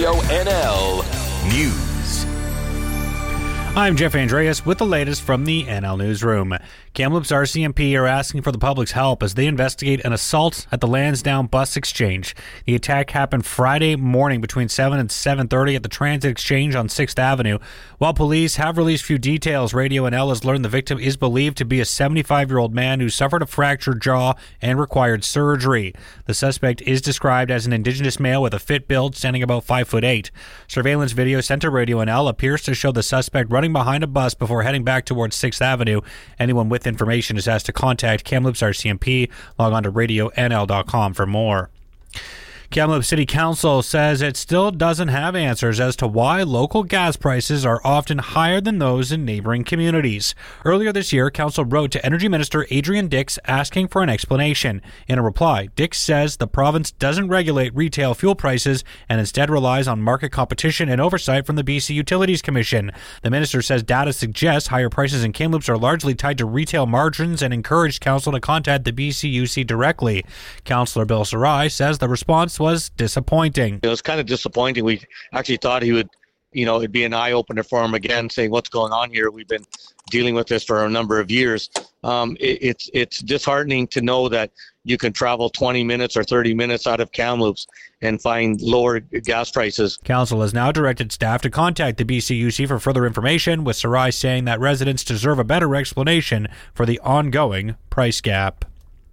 Radio NL News. I'm Jeff Andreas with the latest from the NL Newsroom. Kamloops RCMP are asking for the public's help as they investigate an assault at the Lansdowne Bus Exchange. The attack happened Friday morning between 7 and 7:30 at the Transit Exchange on 6th Avenue. While police have released few details, Radio NL has learned the victim is believed to be a 75-year-old man who suffered a fractured jaw and required surgery. The suspect is described as an Indigenous male with a fit build, standing about 5'8". Surveillance video sent to Radio NL appears to show the suspect running behind a bus before heading back towards 6th Avenue. Anyone with information is asked to contact Kamloops RCMP. Log on to radionl.com for more. Kamloops City Council says it still doesn't have answers as to why local gas prices are often higher than those in neighboring communities. Earlier this year, Council wrote to Energy Minister Adrian Dix asking for an explanation. In a reply, Dix says the province doesn't regulate retail fuel prices and instead relies on market competition and oversight from the BC Utilities Commission. The minister says data suggests higher prices in Kamloops are largely tied to retail margins and encouraged Council to contact the BCUC directly. Councillor Bill Sarai says the response was disappointing. It was kind of disappointing. We actually thought he would, it'd be an eye-opener for him again, saying what's going on here. We've been dealing with this for a number of years. It's disheartening to know that you can travel 20 minutes or 30 minutes out of Kamloops and find lower gas prices. Council has now directed staff to contact the BCUC for further information, with Sarai saying that residents deserve a better explanation for the ongoing price gap.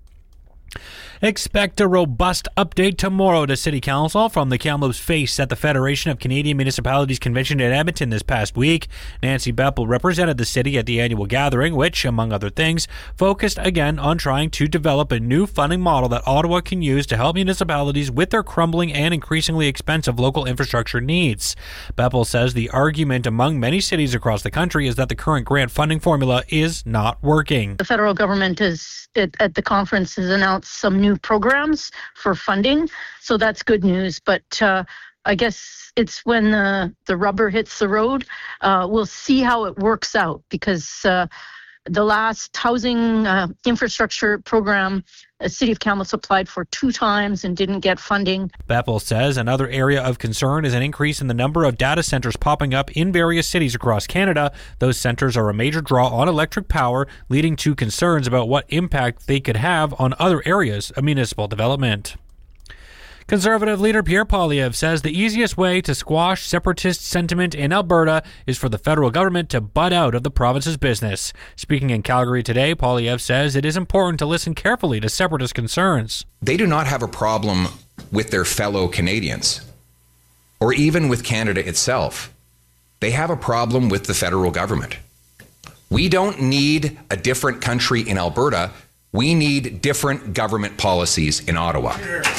Expect a robust update tomorrow to City Council from the Kamloops Face at the Federation of Canadian Municipalities Convention in Edmonton this past week. Nancy Beppel represented the city at the annual gathering, which, among other things, focused again on trying to develop a new funding model that Ottawa can use to help municipalities with their crumbling and increasingly expensive local infrastructure needs. Beppel says the argument among many cities across the country is that the current grant funding formula is not working. The federal government at the conference has announced some new programs for funding, so that's good news. But I guess it's when the rubber hits the road. We'll see how it works out, because the last housing infrastructure program, the City of Kamloops applied for 2 times and didn't get funding. Beppel says another area of concern is an increase in the number of data centers popping up in various cities across Canada. Those centers are a major draw on electric power, leading to concerns about what impact they could have on other areas of municipal development. Conservative leader Pierre Poilievre says the easiest way to squash separatist sentiment in Alberta is for the federal government to butt out of the province's business. Speaking in Calgary today, Poilievre says it is important to listen carefully to separatist concerns. They do not have a problem with their fellow Canadians, or even with Canada itself. They have a problem with the federal government. We don't need a different country in Alberta. We need different government policies in Ottawa.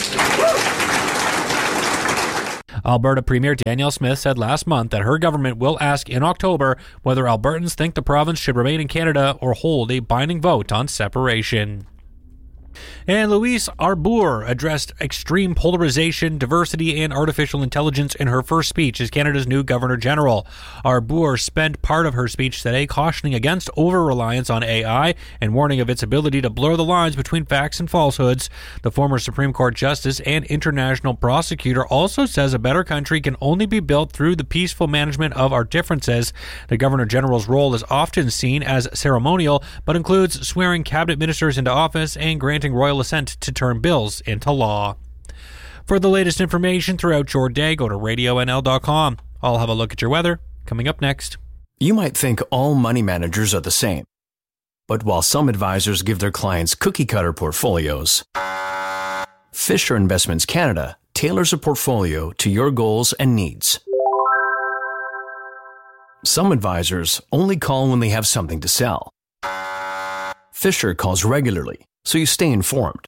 Alberta Premier Danielle Smith said last month that her government will ask in October whether Albertans think the province should remain in Canada or hold a binding vote on separation. And Louise Arbour addressed extreme polarization, diversity, and artificial intelligence in her first speech as Canada's new Governor-General. Arbour spent part of her speech today cautioning against over-reliance on AI and warning of its ability to blur the lines between facts and falsehoods. The former Supreme Court Justice and international prosecutor also says a better country can only be built through the peaceful management of our differences. The Governor-General's role is often seen as ceremonial, but includes swearing cabinet ministers into office and granting royal assent to turn bills into law. For the latest information throughout your day, go to radionl.com. I'll have a look at your weather coming up next. You might think all money managers are the same. But while some advisors give their clients cookie-cutter portfolios, Fisher Investments Canada tailors a portfolio to your goals and needs. Some advisors only call when they have something to sell. Fisher calls regularly, so you stay informed.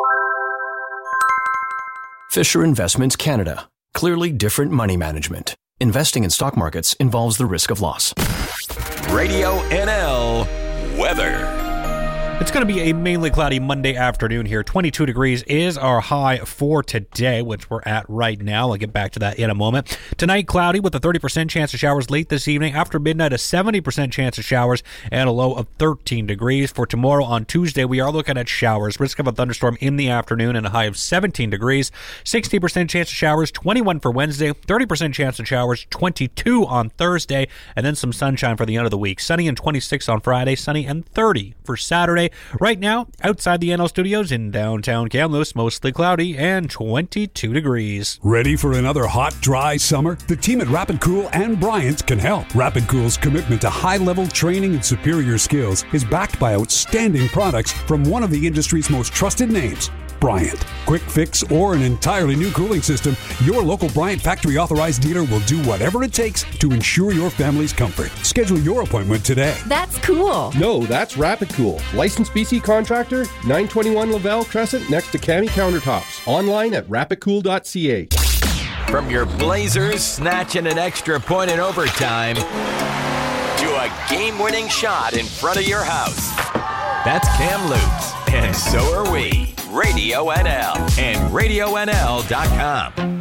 Fisher Investments Canada. Clearly different money management. Investing in stock markets involves the risk of loss. Radio NL Weather. It's going to be a mainly cloudy Monday afternoon here. 22 degrees is our high for today, which we're at right now. I'll get back to that in a moment. Tonight, cloudy with a 30% chance of showers late this evening. After midnight, a 70% chance of showers and a low of 13 degrees. For tomorrow on Tuesday, we are looking at showers. Risk of a thunderstorm in the afternoon and a high of 17 degrees. 60% chance of showers, 21 for Wednesday. 30% chance of showers, 22 on Thursday. And then some sunshine for the end of the week. Sunny and 26 on Friday. Sunny and 30 for Saturday. Right now, outside the NL Studios in downtown Kamloops, mostly cloudy and 22 degrees. Ready for another hot, dry summer? The team at Rapid Cool and Bryant can help. Rapid Cool's commitment to high-level training and superior skills is backed by outstanding products from one of the industry's most trusted names, Bryant. Quick fix or an entirely new cooling system, your local Bryant factory authorized dealer will do whatever it takes to ensure your family's comfort. Schedule your appointment today. That's cool. No, that's Rapid Cool. Licensed BC contractor, 921 Lavelle Crescent next to Cami Countertops. Online at rapidcool.ca. From your Blazers snatching an extra point in overtime to a game-winning shot in front of your house. That's Kamloops, and so are we. Radio NL and RadioNL.com.